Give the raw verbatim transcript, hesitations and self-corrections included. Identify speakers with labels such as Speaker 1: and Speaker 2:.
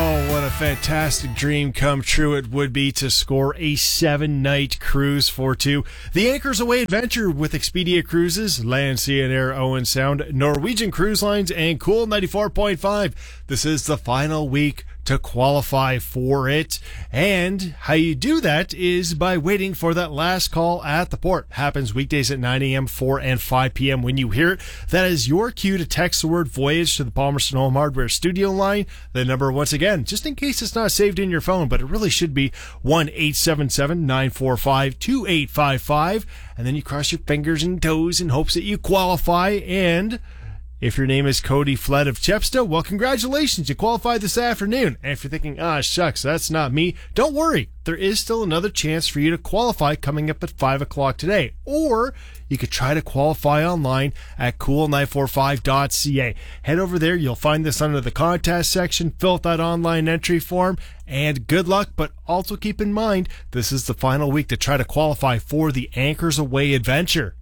Speaker 1: Oh, what a fantastic dream come true it would be to score a seven-night cruise for two. The Anchors Away Adventure with Expedia Cruises, Land, Sea and Air, Owen Sound, Norwegian Cruise Lines, and Cool ninety-four point five. This is the final week to qualify for it. And how you do that is by waiting for that last call at the port. Happens weekdays at nine a.m., four and five p.m. When you hear it, that is your cue to text the word Voyage to the Palmerston Home Hardware studio line. The number, once again, just in case it's not saved in your phone, but it really should be one eight seven seven, nine four five, two eight five five. And then you cross your fingers and toes in hopes that you qualify. And if your name is Cody Flett of Chepstow, well, congratulations, you qualified this afternoon. And if you're thinking, ah, shucks, that's not me, don't worry. There is still another chance for you to qualify coming up at five o'clock today. Or you could try to qualify online at cool nine four five dot c a. Head over there. You'll find this under the contest section. Fill out that online entry form. And good luck, but also keep in mind, this is the final week to try to qualify for the Anchors Away Adventure.